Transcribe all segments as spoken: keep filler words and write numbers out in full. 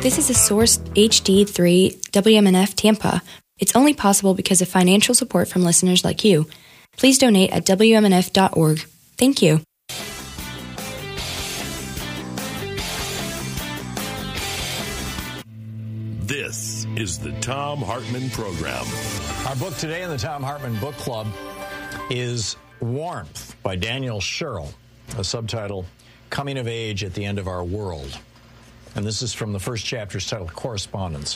This is a Source H D three W M N F Tampa. It's only possible because of financial support from listeners like you. Please donate at W M N F dot org. Thank you. This is the Thom Hartmann Program. Our book today in the Thom Hartmann Book Club is Warmth by Daniel Sherrill, a subtitle, Coming of Age at the End of Our World. And this is from the first chapter's titled Correspondence.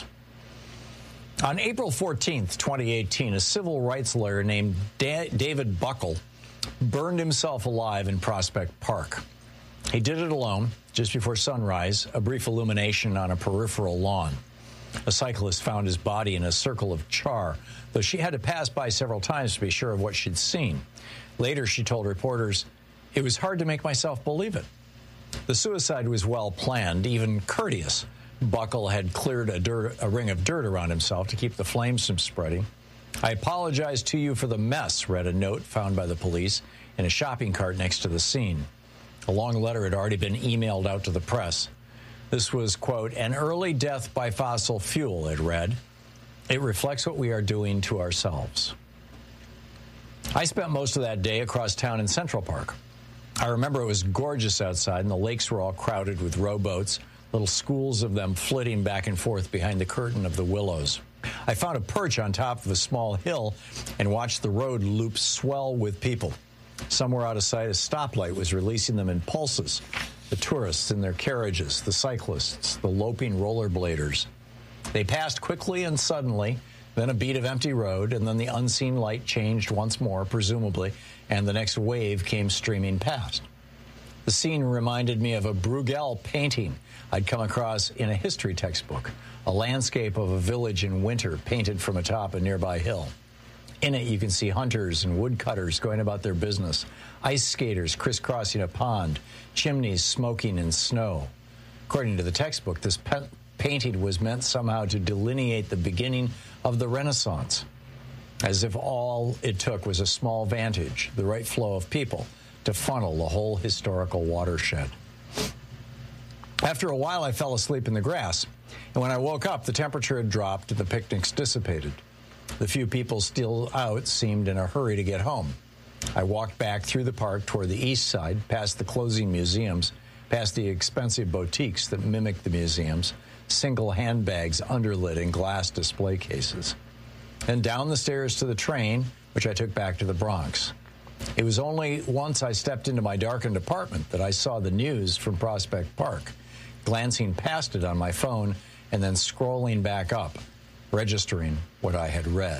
On April fourteenth, twenty eighteen, a civil rights lawyer named da- David Buckle burned himself alive in Prospect Park. He did it alone, just before sunrise, a brief illumination on a peripheral lawn. A cyclist found his body in a circle of char, though she had to pass by several times to be sure of what she'd seen. Later, she told reporters, "It was hard to make myself believe it." The suicide was well planned, even courteous. Buckle had cleared a, dirt, a ring of dirt around himself to keep the flames from spreading. "I apologize to you for the mess," read a note found by the police in a shopping cart next to the scene. A long letter had already been emailed out to the press. This was, quote, "an early death by fossil fuel," it read. "It reflects what we are doing to ourselves." I spent most of that day across town in Central Park. I remember it was gorgeous outside, and the lakes were all crowded with rowboats, little schools of them flitting back and forth behind the curtain of the willows. I found a perch on top of a small hill and watched the road loop swell with people. Somewhere out of sight, a stoplight was releasing them in pulses. The tourists in their carriages, the cyclists, the loping rollerbladers. They passed quickly and suddenly, then a beat of empty road, and then the unseen light changed once more, presumably, and the next wave came streaming past. The scene reminded me of a Bruegel painting I'd come across in a history textbook, a landscape of a village in winter painted from atop a nearby hill. In it, you can see hunters and woodcutters going about their business, ice skaters crisscrossing a pond, chimneys smoking in snow. According to the textbook, this pe- painting was meant somehow to delineate the beginning of the Renaissance, as if all it took was a small vantage, the right flow of people, to funnel the whole historical watershed. After a while, I fell asleep in the grass, and when I woke up, the temperature had dropped and the picnics dissipated. The few people still out seemed in a hurry to get home. I walked back through the park toward the east side, past the closing museums, past the expensive boutiques that mimic the museums, single handbags underlit in glass display cases. Then down the stairs to the train, which I took back to the Bronx. It was only once I stepped into my darkened apartment that I saw the news from Prospect Park, glancing past it on my phone and then scrolling back up, registering what I had read.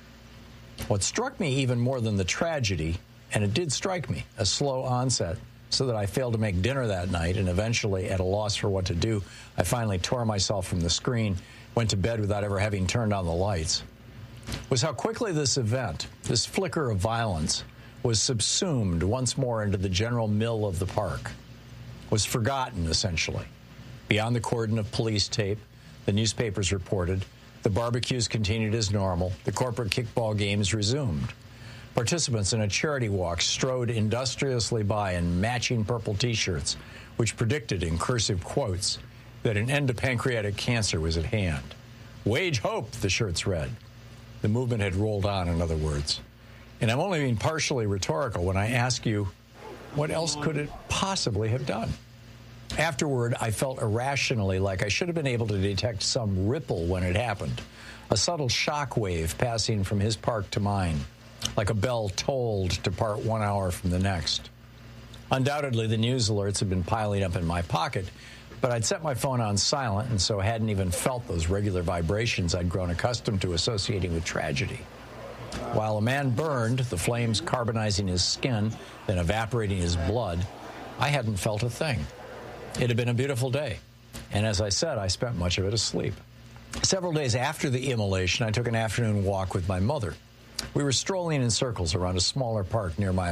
What struck me even more than the tragedy, and it did strike me, a slow onset, so that I failed to make dinner that night, and eventually, at a loss for what to do, I finally tore myself from the screen, went to bed without ever having turned on the lights, was how quickly this event, this flicker of violence, was subsumed once more into the general mill of the park, was forgotten, essentially. Beyond the cordon of police tape, the newspapers reported, the barbecues continued as normal, the corporate kickball games resumed. Participants in a charity walk strode industriously by in matching purple T-shirts, which predicted in cursive quotes that an end to pancreatic cancer was at hand. Wage hope, the shirts read. The movement had rolled on, in other words. And I'm only being partially rhetorical when I ask you, what else could it possibly have done? Afterward, I felt irrationally like I should have been able to detect some ripple when it happened, a subtle shock wave passing from his park to mine, like a bell tolled to part one hour from the next. Undoubtedly, the news alerts had been piling up in my pocket, but I'd set my phone on silent and so hadn't even felt those regular vibrations I'd grown accustomed to associating with tragedy. While a man burned, the flames carbonizing his skin, then evaporating his blood, I hadn't felt a thing. It had been a beautiful day, and as I said, I spent much of it asleep. Several days after the immolation, I took an afternoon walk with my mother. We were strolling in circles around a smaller park near my